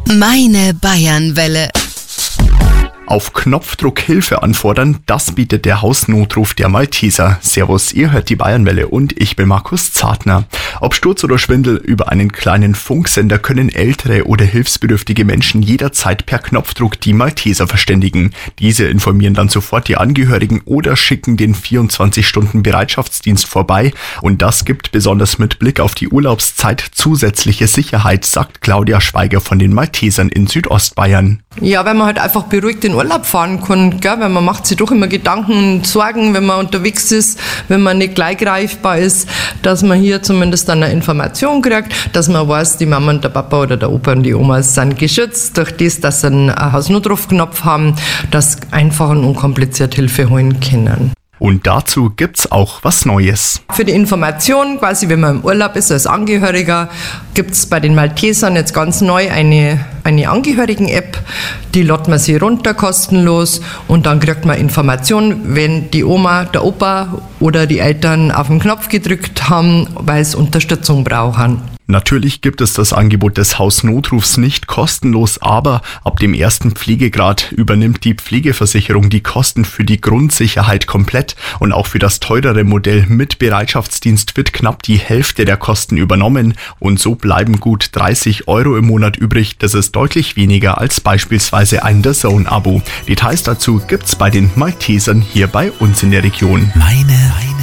Meine Bayernwelle. Auf Knopfdruck Hilfe anfordern, das bietet der Hausnotruf der Malteser. Servus, ihr hört die Bayernwelle und ich bin Markus Zartner. Ob Sturz oder Schwindel, über einen kleinen Funksender können ältere oder hilfsbedürftige Menschen jederzeit per Knopfdruck die Malteser verständigen. Diese informieren dann sofort die Angehörigen oder schicken den 24-Stunden-Bereitschaftsdienst vorbei. Und das gibt besonders mit Blick auf die Urlaubszeit zusätzliche Sicherheit, sagt Claudia Schweiger von den Maltesern in Südostbayern. Ja, weil man halt einfach beruhigt in Urlaub fahren kann, gell? Weil man macht sich doch immer Gedanken und Sorgen, wenn man unterwegs ist, wenn man nicht gleich greifbar ist, dass man hier zumindest eine Information kriegt, dass man weiß, die Mama und der Papa oder der Opa und die Oma sind geschützt durch das, dass sie einen Hausnotrufknopf haben, dass einfach und unkompliziert Hilfe holen können. Und dazu gibt's auch was Neues. Für die Information, quasi wenn man im Urlaub ist als Angehöriger, gibt's bei den Maltesern jetzt ganz neu eine Angehörigen-App, die lädt man sich runter kostenlos und dann kriegt man Informationen, wenn die Oma, der Opa oder die Eltern auf den Knopf gedrückt haben, weil sie Unterstützung brauchen. Natürlich gibt es das Angebot des Hausnotrufs nicht kostenlos, aber ab dem ersten Pflegegrad übernimmt die Pflegeversicherung die Kosten für die Grundsicherheit komplett und auch für das teurere Modell mit Bereitschaftsdienst wird knapp die Hälfte der Kosten übernommen und so bleiben gut 30 € im Monat übrig. Das ist deutlich weniger als beispielsweise ein DAZN-Abo. Details dazu gibt's bei den Maltesern hier bei uns in der Region. Meine